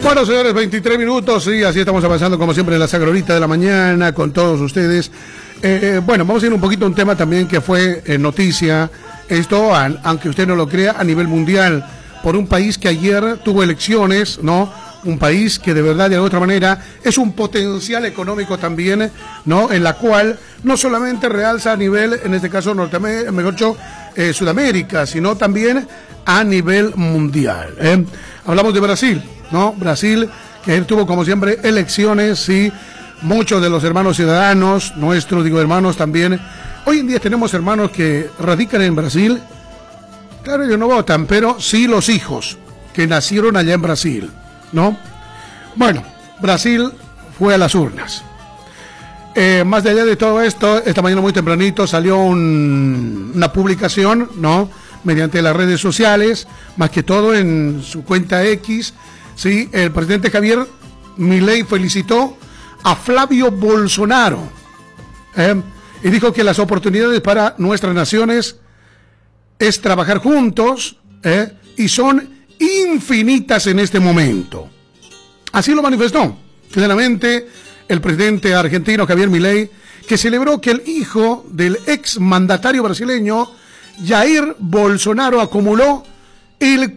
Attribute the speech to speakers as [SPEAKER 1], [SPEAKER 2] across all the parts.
[SPEAKER 1] Bueno, señores, 23 minutos y así estamos avanzando como siempre en la sagra horita de la mañana con todos ustedes. Bueno, vamos a ir un poquito a un tema también que fue noticia, esto, aunque usted no lo crea, a nivel mundial, por un país que ayer tuvo elecciones, ¿no? Un país que de verdad, de otra manera, es un potencial económico también, ¿no? En la cual no solamente realza a nivel, en este caso, Norteamérica, mejor dicho, Sudamérica, sino también a nivel mundial. Hablamos de Brasil, ¿no? Brasil, que tuvo como siempre elecciones y muchos de los hermanos ciudadanos, nuestros, digo hermanos también, hoy en día tenemos hermanos que radican en Brasil, claro, ellos no votan, pero sí los hijos que nacieron allá en Brasil, ¿no? Bueno, Brasil fue a las urnas. Más allá de todo esto, esta mañana muy tempranito salió una publicación, ¿no? Mediante las redes sociales, más que todo en su cuenta X, ¿sí? El presidente Javier Milei felicitó a Flavio Bolsonaro y dijo que las oportunidades para nuestras naciones es trabajar juntos y son infinitas en este momento. Así lo manifestó claramente el presidente argentino Javier Milei, que celebró que el hijo del ex mandatario brasileño Jair Bolsonaro acumuló el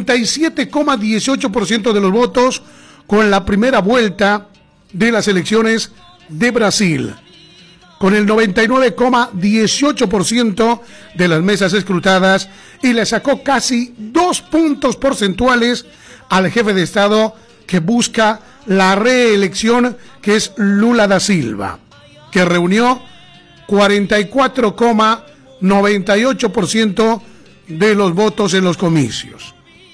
[SPEAKER 1] 47,18% de los votos con la primera vuelta de las elecciones de Brasil, con el 99,18% de las mesas escrutadas, y le sacó casi 2 puntos porcentuales al jefe de Estado que busca la reelección, que es Lula da Silva, que reunió 44,98% de los votos en los comicios.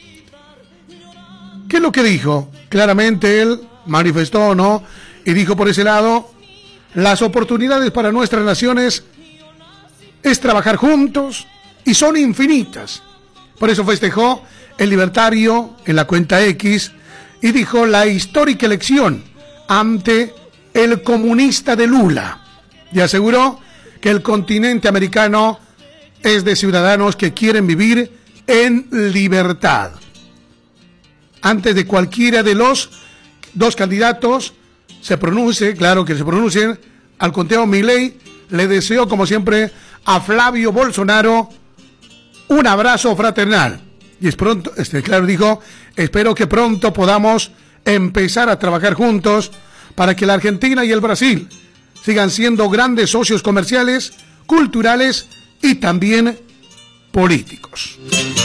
[SPEAKER 1] ¿Qué es lo que dijo? Claramente él manifestó, ¿no? Y dijo por ese lado, las oportunidades para nuestras naciones es trabajar juntos y son infinitas. Por eso festejó el libertario en la cuenta X y dijo la histórica elección ante el comunista de Lula, y aseguró que el continente americano es de ciudadanos que quieren vivir en libertad. Antes de cualquiera de los dos candidatos se pronuncie, claro que se pronuncien, al conteo Milei le deseo como siempre a Flavio Bolsonaro un abrazo fraternal. Y es pronto, claro, dijo, espero que pronto podamos empezar a trabajar juntos para que la Argentina y el Brasil sigan siendo grandes socios comerciales, culturales y también políticos.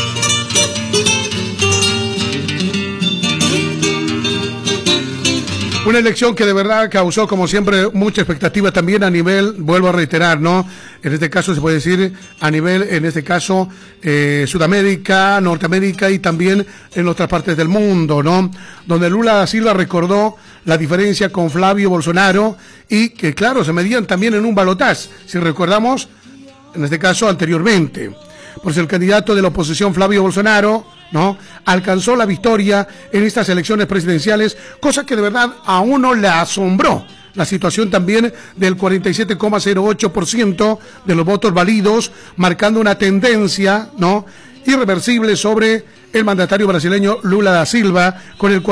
[SPEAKER 1] Una elección que de verdad causó, como siempre, mucha expectativa también a nivel, vuelvo a reiterar, ¿no? En este caso se puede decir a nivel, en este caso, Sudamérica, Norteamérica y también en otras partes del mundo, ¿no? Donde Lula da Silva recordó la diferencia con Flavio Bolsonaro y que, claro, se medían también en un balotaje, si recordamos, en este caso, anteriormente. Por si el candidato de la oposición, Flavio Bolsonaro, ¿no?, alcanzó la victoria en estas elecciones presidenciales, cosa que de verdad a uno le asombró. La situación también del 47,08% de los votos válidos, marcando una tendencia, ¿no?, irreversible sobre el mandatario brasileño Lula da Silva, con el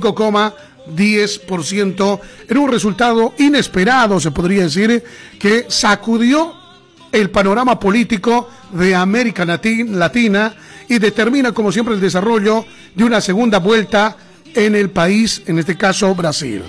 [SPEAKER 1] 45,10%, en un resultado inesperado, se podría decir, que sacudió el panorama político de América Latina y determina, como siempre, el desarrollo de una segunda vuelta en el país, en este caso Brasil.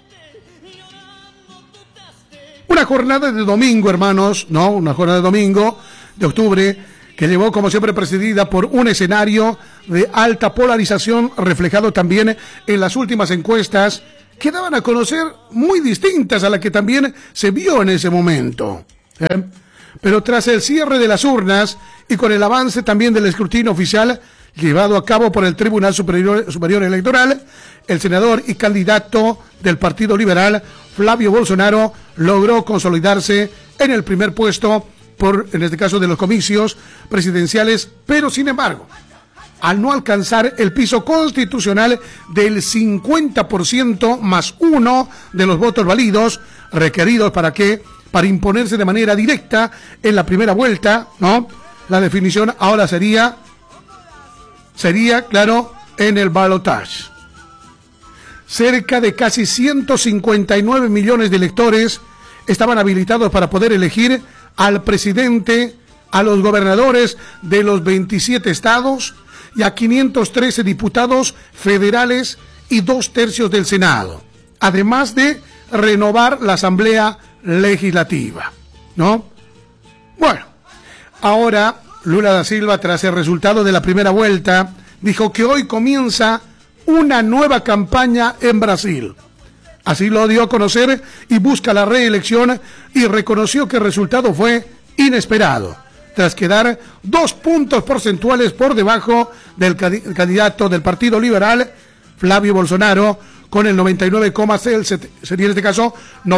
[SPEAKER 1] Una jornada de domingo, hermanos, ¿no? Una jornada de domingo de octubre que llevó, como siempre, precedida por un escenario de alta polarización, reflejado también en las últimas encuestas que daban a conocer muy distintas a la que también se vio en ese momento. Pero tras el cierre de las urnas y con el avance también del escrutinio oficial llevado a cabo por el Tribunal Superior Electoral, el senador y candidato del Partido Liberal, Flavio Bolsonaro, logró consolidarse en el primer puesto en este caso de los comicios presidenciales, pero sin embargo, al no alcanzar el piso constitucional del 50% más 1 de los votos válidos requeridos para imponerse de manera directa en la primera vuelta, ¿no? La definición ahora sería, claro, en el balotaje. cerca de casi 159 millones de electores estaban habilitados para poder elegir al presidente, a los gobernadores de los 27 estados y a 513 diputados federales y 2/3 del Senado, además de renovar la Asamblea Legislativa, ¿no? Bueno, ahora Lula da Silva, tras el resultado de la primera vuelta, dijo que hoy comienza una nueva campaña en Brasil. Así lo dio a conocer y busca la reelección y reconoció que el resultado fue inesperado, tras quedar 2 puntos porcentuales por debajo del candidato del Partido Liberal, Flavio Bolsonaro, con el sería en este caso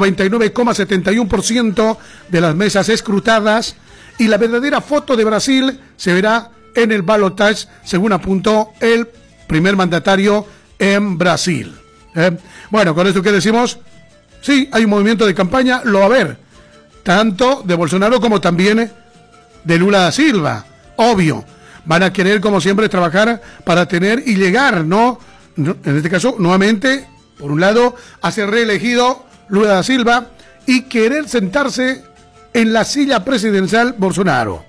[SPEAKER 1] 99,71% de las mesas escrutadas, y la verdadera foto de Brasil se verá en el balotaje, según apuntó el primer mandatario en Brasil. Bueno, con esto que decimos, sí, hay un movimiento de campaña, lo va a haber, tanto de Bolsonaro como también de Lula da Silva, obvio. Van a querer, como siempre, trabajar para tener y llegar, ¿no? En este caso, nuevamente, por un lado, a ser reelegido Lula da Silva y querer sentarse en la silla presidencial Bolsonaro.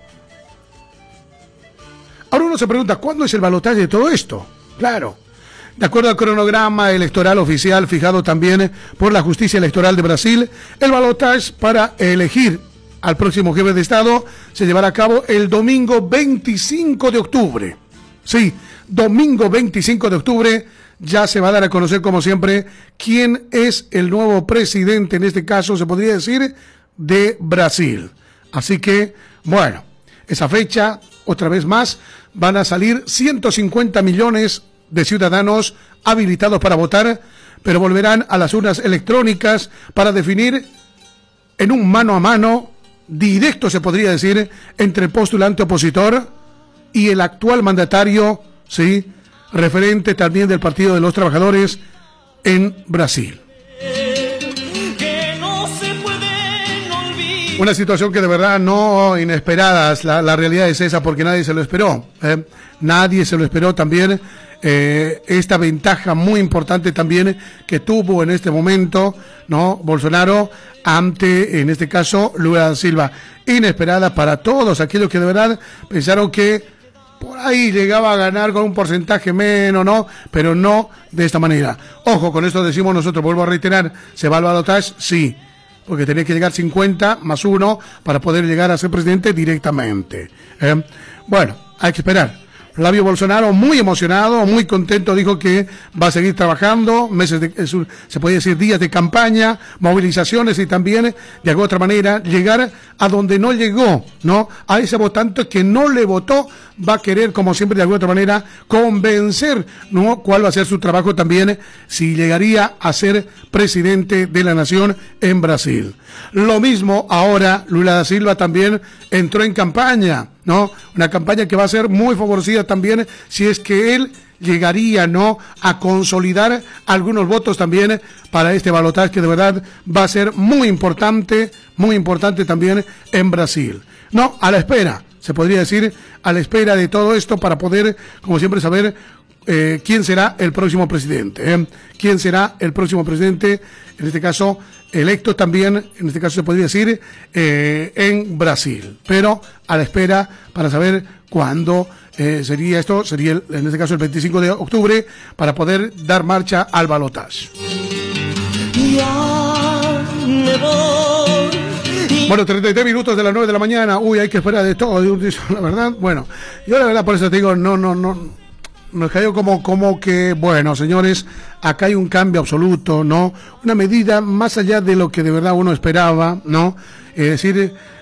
[SPEAKER 1] Ahora uno se pregunta, ¿cuándo es el balotaje de todo esto? Claro, de acuerdo al cronograma electoral oficial fijado también por la Justicia Electoral de Brasil, el balotaje para elegir al próximo jefe de Estado se llevará a cabo el domingo 25 de octubre. Sí, domingo 25 de octubre ya se va a dar a conocer, como siempre, quién es el nuevo presidente, en este caso se podría decir, de Brasil. Así que, bueno, esa fecha, otra vez más, van a salir 150 millones de ciudadanos habilitados para votar, pero volverán a las urnas electrónicas para definir en un mano a mano directo, se podría decir, entre el postulante opositor y el actual mandatario, sí, referente también del Partido de los Trabajadores en Brasil. Una situación que de verdad no inesperada, la realidad es esa, porque nadie se lo esperó. Nadie se lo esperó también. Esta ventaja muy importante también que tuvo en este momento, ¿no?, Bolsonaro ante, en este caso, Lula da Silva. Inesperada para todos aquellos que de verdad pensaron que por ahí llegaba a ganar con un porcentaje menos, ¿no? Pero no de esta manera. Ojo, con esto decimos nosotros, vuelvo a reiterar, ¿se va al balotaje? Sí, porque tenía que llegar 50 más 1 para poder llegar a ser presidente directamente. Bueno, hay que esperar. Flavio Bolsonaro, muy emocionado, muy contento, dijo que va a seguir trabajando, se puede decir días de campaña, movilizaciones y también, de alguna otra manera, llegar a donde no llegó, ¿no? A ese votante que no le votó, va a querer, como siempre, de alguna otra manera, convencer, ¿no?, cuál va a ser su trabajo también, si llegaría a ser presidente de la nación en Brasil. Lo mismo ahora, Lula da Silva también entró en campaña, ¿no? Una campaña que va a ser muy favorecida también si es que él llegaría, ¿no?, a consolidar algunos votos también para este balotaje que de verdad va a ser muy importante también en Brasil. No, a la espera, se podría decir, a la espera de todo esto para poder, como siempre, saber quién será el próximo presidente. ¿Quién será el próximo presidente? En este caso, electo también, en este caso se podría decir, en Brasil. Pero a la espera para saber cuándo sería esto, sería en este caso el 25 de octubre, para poder dar marcha al balotaje. Bueno, 33 minutos de las 9 de la mañana. Uy, hay que esperar de todo, la verdad. Bueno, yo la verdad por eso te digo, no. Nos cayó como que, bueno, señores, acá hay un cambio absoluto, ¿no? Una medida más allá de lo que de verdad uno esperaba, ¿no? Es decir,